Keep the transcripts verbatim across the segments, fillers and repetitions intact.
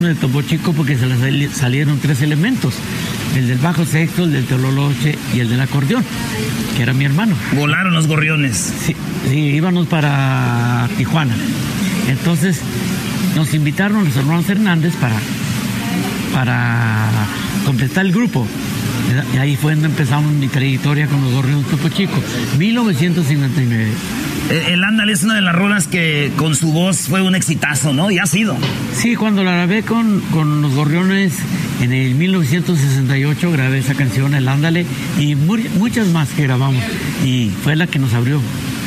de Topo Chico porque se les salieron tres elementos, el del bajo sexto, el del tololoche y el del acordeón, que era mi hermano. Volaron los gorriones. Sí, sí, íbamos para Tijuana. Entonces nos invitaron los hermanos Hernández para, para completar el grupo. Y ahí fue donde empezamos mi trayectoria con los gorriones Topo Chico, mil novecientos cincuenta y nueve. El Ándale es una de las rolas que con su voz fue un exitazo, ¿no? Y ha sido. Sí, cuando la grabé con, con los gorriones en el mil novecientos sesenta y ocho, grabé esa canción, El Ándale, y muy, muchas más que grabamos, y fue la que nos abrió.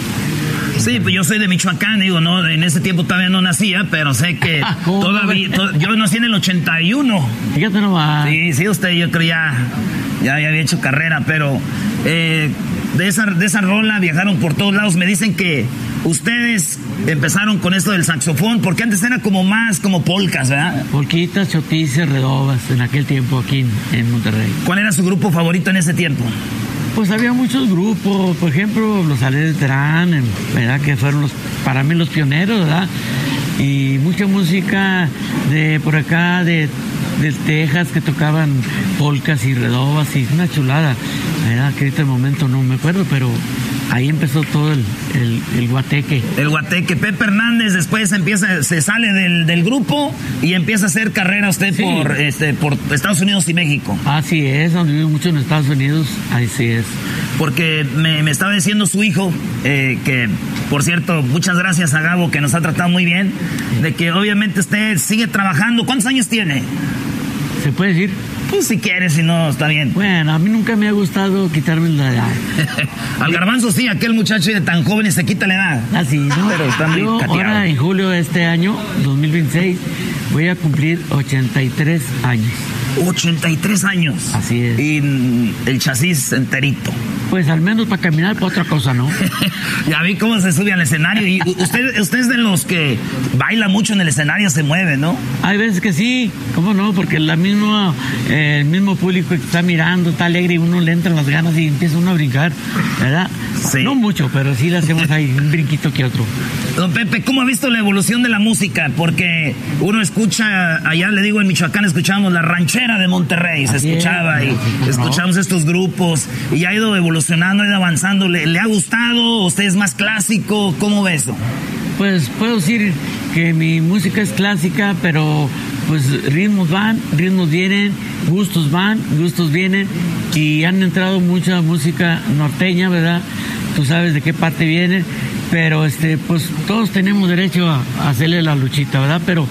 Sí, pues yo soy de Michoacán, digo, no, en ese tiempo todavía no nacía, pero sé que todavía, to, yo nací en el ochenta y uno. Fíjate nomás. Sí, sí, usted yo creo ya, ya, ya había hecho carrera, pero eh, de esa, de esa rola viajaron por todos lados. Me dicen que ustedes empezaron con esto del saxofón, porque antes era como más como polcas, ¿verdad? Polquitas, chotices, redobas, en aquel tiempo aquí en, en Monterrey. ¿Cuál era su grupo favorito en ese tiempo? Pues había muchos grupos, por ejemplo, los Aleres de Terán, ¿verdad? Que fueron los, para mí los pioneros, ¿verdad? Y mucha música de por acá, de, de Texas, que tocaban polcas y redobas, y una chulada, ¿verdad? Que ahorita el momento no me acuerdo, pero ahí empezó todo el, el, el guateque. El guateque. Pepe Hernández después empieza, se sale del, del grupo y empieza a hacer carrera usted sí. por, este, por Estados Unidos y México. Así es, donde vive mucho en Estados Unidos, así es. Porque me, me estaba diciendo su hijo, eh, que por cierto, muchas gracias a Gabo que nos ha tratado muy bien, de que obviamente usted sigue trabajando. ¿Cuántos años tiene? ¿Se puede decir? Pues si quieres, si no, está bien. Bueno, a mí nunca me ha gustado quitarme la edad. Al Garbanzo sí, aquel muchacho de tan joven se quita la edad. Ah, sí, ¿no? Pero está muy Yo cateado. Ahora en julio de este año, dos mil veintiséis, voy a cumplir ochenta y tres años. ochenta y tres años. Así es. Y el chasis enterito. Pues al menos para caminar, para otra cosa, ¿no? Ya vi cómo se sube al escenario. Y usted, usted es de los que baila mucho en el escenario, se mueve, ¿no? Hay veces que sí, ¿cómo no? Porque la misma, eh, el mismo público que está mirando está alegre y uno le entran las ganas y empieza uno a brincar, ¿verdad? Sí. No mucho, pero sí le hacemos ahí un brinquito que otro. Don Pepe, ¿cómo ha visto la evolución de la música? Porque uno escucha, allá le digo en Michoacán, escuchábamos la ranchera de Monterrey, se escuchaba y escuchamos estos grupos y ha ido evolucionando, ha ido avanzando. ¿Le, le ha gustado? ¿Usted es más clásico? ¿Cómo ve eso? Pues puedo decir que mi música es clásica, pero pues ritmos van, ritmos vienen, gustos van, gustos vienen, y han entrado mucha música norteña, ¿verdad? Tú sabes de qué parte viene, pero este, pues todos tenemos derecho a, a hacerle la luchita, ¿verdad? Pero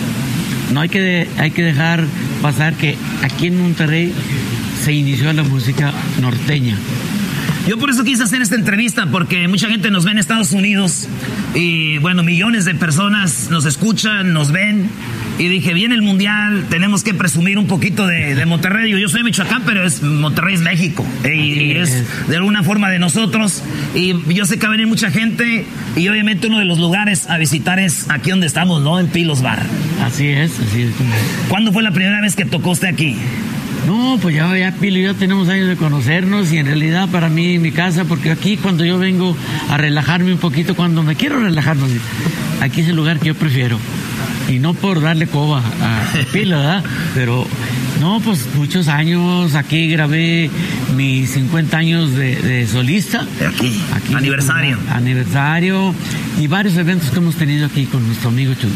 no hay que, de, hay que dejar pasar que aquí en Monterrey se inició la música norteña. Yo por eso quise hacer esta entrevista, porque mucha gente nos ve en Estados Unidos y, bueno, millones de personas nos escuchan, nos ven, y dije, viene el Mundial, tenemos que presumir un poquito de, de Monterrey. Yo soy de Michoacán, pero es, Monterrey es México, y, y es de alguna forma de nosotros, y yo sé que va a venir mucha gente, y obviamente uno de los lugares a visitar es aquí donde estamos, ¿no? En Pilos Bar. Así es, así es. ¿Cuándo fue la primera vez que tocó usted aquí? No, pues ya, ya Pilo y yo tenemos años de conocernos, y en realidad para mí, mi casa, porque aquí cuando yo vengo a relajarme un poquito, cuando me quiero relajarme, aquí es el lugar que yo prefiero. Y no por darle coba a Pilo, ¿verdad? Pero, no, pues muchos años, aquí grabé mis cincuenta años de, de solista. Aquí, aquí aniversario. Aniversario, y varios eventos que hemos tenido aquí con nuestro amigo Chulo.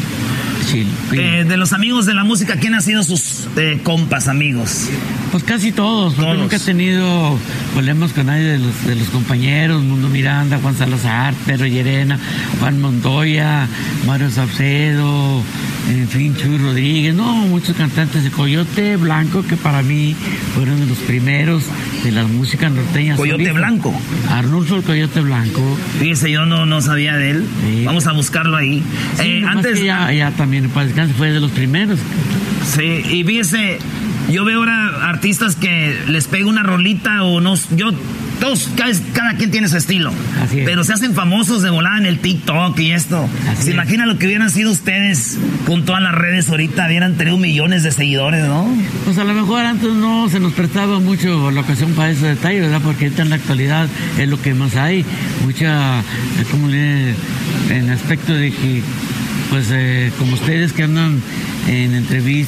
Eh, de los amigos de la música, ¿quién ha sido sus eh, compas, amigos? Pues casi todos, porque todos. Nunca he tenido problemas con nadie de los, de los compañeros. Mundo Miranda, Juan Salazar, Pedro Llerena, Juan Montoya, Mario Saucedo, en fin, Chuy Rodríguez, no, muchos cantantes de Coyote Blanco, que para mí fueron de los primeros de la música norteña. ¿Coyote solista. Blanco? Arnulfo el Coyote Blanco. Fíjese, yo no, no sabía de él. Sí. Vamos a buscarlo ahí. Sí, eh, antes ya, ya también para descanso fue de los primeros. Sí, y fíjese, yo veo ahora artistas que les pega una rolita o no, yo, todos, cada, cada quien tiene su estilo. Así es. Pero se hacen famosos de volada en el TikTok y esto. Así ¿Se es. imagina lo que hubieran sido ustedes con todas las redes ahorita? Hubieran tenido millones de seguidores, ¿no? Pues a lo mejor antes no se nos prestaba mucho la ocasión para ese detalle, ¿verdad? Porque ahorita en la actualidad es lo que más hay. Mucha, como le en aspecto de que, pues eh, como ustedes que andan en entrevistas.